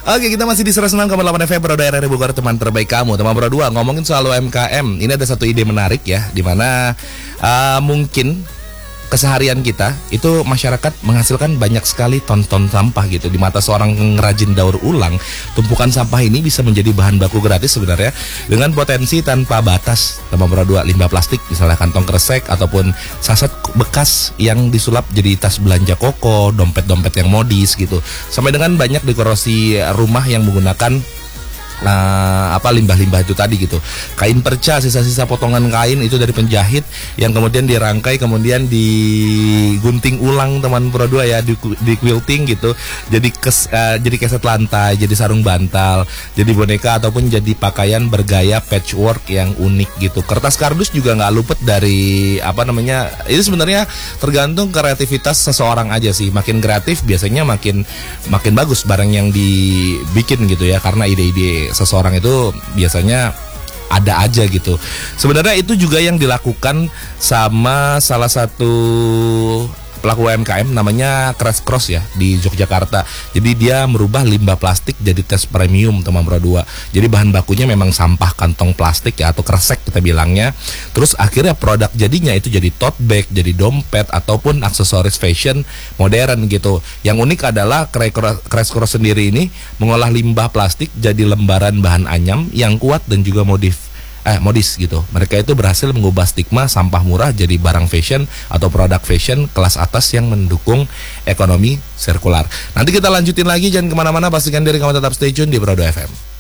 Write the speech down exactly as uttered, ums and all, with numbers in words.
Oke, kita masih di seratus enam koma delapan F M Pro daerah Bogor, teman terbaik kamu. Teman Pro dua, ngomongin soal U M K M. Ini ada satu ide menarik ya, dimana uh, mungkin keseharian kita itu masyarakat menghasilkan banyak sekali ton-ton sampah gitu. Di mata seorang pengrajin daur ulang, tumpukan sampah ini bisa menjadi bahan baku gratis sebenarnya dengan potensi tanpa batas. Teman Pro dua, limbah plastik misalnya kantong kresek ataupun saset bekas yang disulap jadi tas belanja koko, dompet-dompet yang modis gitu. Sampai dengan banyak dekorasi rumah yang menggunakan Nah, apa limbah-limbah itu tadi gitu. Kain perca, sisa-sisa potongan kain itu dari penjahit yang kemudian dirangkai, kemudian digunting ulang teman Pro dua ya, di, di quilting gitu. Jadi kes, uh, jadi keset lantai, jadi sarung bantal, jadi boneka ataupun jadi pakaian bergaya patchwork yang unik gitu. Kertas kardus juga nggak luput dari apa namanya. Itu sebenarnya tergantung kreativitas seseorang aja sih. Makin kreatif biasanya makin makin bagus barang yang dibikin gitu ya, karena ide-ide seseorang itu biasanya ada aja gitu. Sebenarnya itu juga yang dilakukan sama salah satu pelaku U M K M namanya Crash Cross ya di Yogyakarta. Jadi dia merubah limbah plastik jadi tes premium teman Pro dua. Jadi bahan bakunya memang sampah kantong plastik ya, atau kresek kita bilangnya. Terus akhirnya produk jadinya itu jadi tote bag, jadi dompet ataupun aksesoris fashion modern gitu. Yang unik adalah Crash Cross sendiri ini mengolah limbah plastik jadi lembaran bahan anyam yang kuat dan juga modif Eh modis gitu. Mereka itu berhasil mengubah stigma sampah murah jadi barang fashion atau produk fashion kelas atas yang mendukung ekonomi sirkular. Nanti kita lanjutin lagi, jangan kemana-mana, pastikan diri kamu tetap stay tune di Pro dua F M.